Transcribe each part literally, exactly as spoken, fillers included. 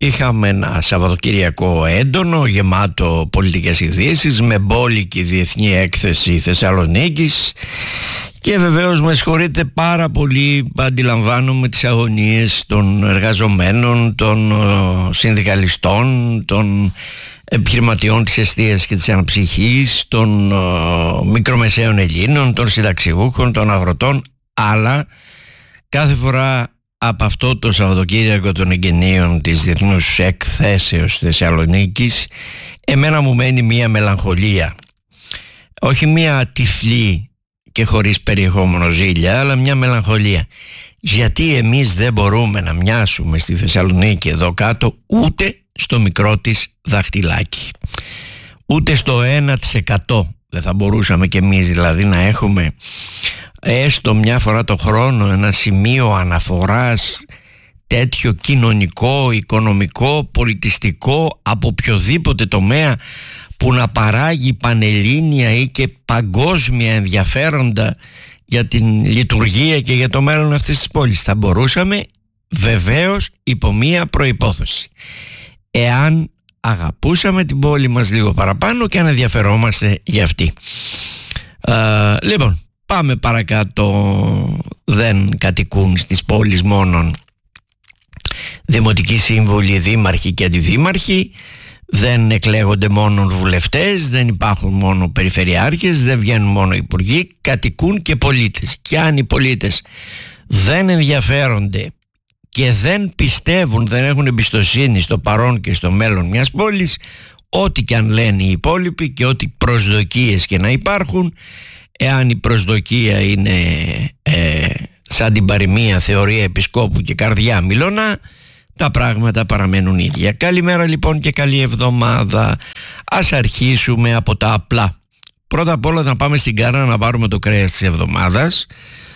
Είχαμε ένα Σαββατοκυριακό έντονο, γεμάτο πολιτικές ειδήσεις, με μπόλικη διεθνή έκθεση Θεσσαλονίκης, και βεβαίως με συγχωρείτε πάρα πολύ, αντιλαμβάνομαι τις αγωνίες των εργαζομένων, των συνδικαλιστών, των επιχειρηματιών της εστίας και της αναψυχής, των μικρομεσαίων Ελλήνων, των συνταξιούχων, των αγροτών, αλλά κάθε φορά από αυτό το Σαββατοκύριακο των εγγενείων της Διεθνούς Εκθέσεως Θεσσαλονίκης, εμένα μου μένει μία μελαγχολία, όχι μία τυφλή και χωρίς περιεχόμενο ζήλια, αλλά μια μελαγχολία. Γιατί εμείς δεν μπορούμε να μοιάσουμε στη Θεσσαλονίκη εδώ κάτω ούτε στο μικρό της δαχτυλάκι, ούτε στο ένα τοις εκατό δεν θα μπορούσαμε κι εμείς δηλαδή να έχουμε έστω μια φορά το χρόνο ένα σημείο αναφοράς τέτοιο κοινωνικό, οικονομικό, πολιτιστικό, από οποιοδήποτε τομέα, που να παράγει πανελλήνια ή και παγκόσμια ενδιαφέροντα για την λειτουργία και για το μέλλον αυτής της πόλης? Θα μπορούσαμε, βεβαίως, υπό μία προϋπόθεση: εάν αγαπούσαμε την πόλη μας λίγο παραπάνω και αν ενδιαφερόμαστε για αυτή. Α, λοιπόν, πάμε παρακάτω. Δεν κατοικούν στις πόλεις μόνον δημοτικοί σύμβουλοι, δήμαρχοι και αντιδήμαρχοι, δεν εκλέγονται μόνο βουλευτές, δεν υπάρχουν μόνο περιφερειάρχες, δεν βγαίνουν μόνο υπουργοί, κατοικούν και πολίτες. Και αν οι πολίτες δεν ενδιαφέρονται και δεν πιστεύουν, δεν έχουν εμπιστοσύνη στο παρόν και στο μέλλον μιας πόλης, ό,τι και αν λένε οι υπόλοιποι και ό,τι προσδοκίες και να υπάρχουν, εάν η προσδοκία είναι ε, σαν την παροιμία θεωρία επισκόπου και καρδιά μιλώνα, τα πράγματα παραμένουν ίδια. Καλημέρα λοιπόν και καλή εβδομάδα. Ας αρχίσουμε από τα απλά. Πρώτα απ' όλα να πάμε στην Κάρνα να πάρουμε το κρέας της εβδομάδας,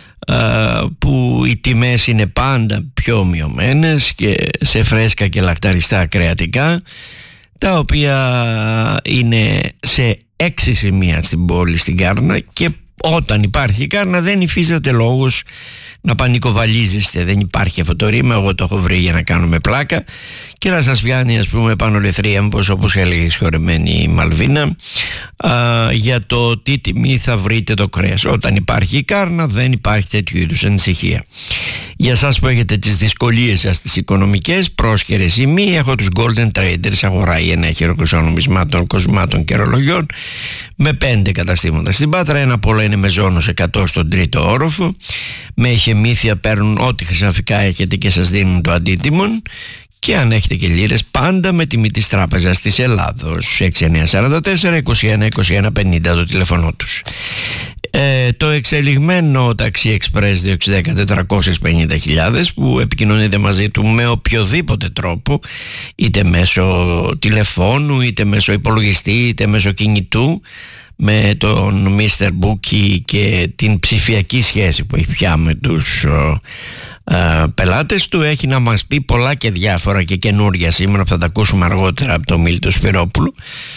που οι τιμές είναι πάντα πιο μειωμένες και σε φρέσκα και λακταριστά κρεατικά, τα οποία είναι σε έξι σημεία στην πόλη, στην Κάρνα, και όταν υπάρχει η Κάρνα δεν υφίσταται λόγος να πανικοβαλίζεστε. Δεν υπάρχει αυτό το ρήμα, εγώ το έχω βρει για να κάνουμε πλάκα και να σας πιάνει, ας πούμε, πάνω λεθρίαμπος, όπως έλεγε η συγχωρεμένη Μαλβίνα, α, για το τι τιμή θα βρείτε το κρέας. Όταν υπάρχει η Κάρνα δεν υπάρχει τέτοιου είδους ανησυχία. Για σας που έχετε τις δυσκολίες σας τις οικονομικές, πρόσχερες ή μη, έχω τους Golden Traders, αγορά ή ενέχειρο νομισμάτων, κοσμάτων και ρολογιών, με πέντε καταστήματα στην Πάτρα. Ένα από όλα είναι με ζώνος εκατό στον τρίτο όροφο. Με εχεμήθεια παίρνουν ό,τι χρυσαφικά έχετε και σας δίνουν το αντίτιμον. Και αν έχετε και λίρες, πάντα με τιμή της Τράπεζας της Ελλάδος. έξι εννιά τέσσερα τέσσερα είκοσι ένα είκοσι ένα πενήντα το τηλέφωνο τους. Ε, το εξελιγμένο ταξί Express δύο έξι ένα μηδέν τετρακόσιες πενήντα χιλιάδες, που επικοινωνείτε μαζί του με οποιοδήποτε τρόπο, είτε μέσω τηλεφώνου, είτε μέσω υπολογιστή, είτε μέσω κινητού, με τον μίστερ Bookie και την ψηφιακή σχέση που έχει πια με τους Uh, πελάτες του, έχει να μας πει πολλά και διάφορα και καινούρια σήμερα που θα τα ακούσουμε αργότερα από τον Μίλτο Σπυρόπουλο,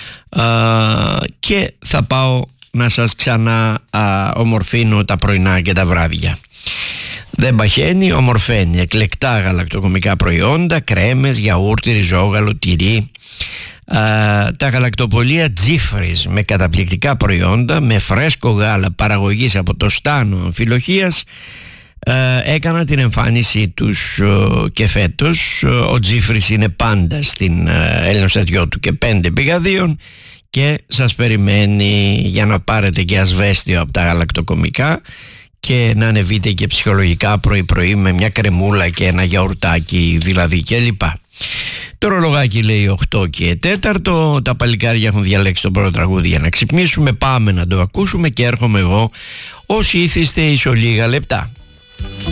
uh, και θα πάω να σας ξανά uh, ομορφύνω τα πρωινά και τα βράδια. Δεν παχαίνει, ομορφαίνει. Εκλεκτά γαλακτοκομικά προϊόντα, κρέμες, γιαούρτι, ριζόγαλο, τυρί. Uh, τα γαλακτοπολία Τζίφρις με καταπληκτικά προϊόντα, με φρέσκο γάλα παραγωγής από το Στάνο Αμφιλοχίας, Uh, έκανα την εμφάνισή τους uh, και φέτος. Uh, ο Τζίφρις είναι πάντα στην uh, Ελληνοστατιό του και πέντε πηγαδίων και σας περιμένει για να πάρετε και ασβέστιο από τα γαλακτοκομικά και να ανεβείτε και ψυχολογικά πρωί πρωί με μια κρεμούλα και ένα γιαουρτάκι δηλαδή κλπ. Το ρολογάκι λέει οκτώ και τέταρτο. Τα παλικάρια έχουν διαλέξει το πρώτο τραγούδι για να ξυπνήσουμε. Πάμε να το ακούσουμε και έρχομαι εγώ όσοι ήθιστε ίσο λίγα λεπτά.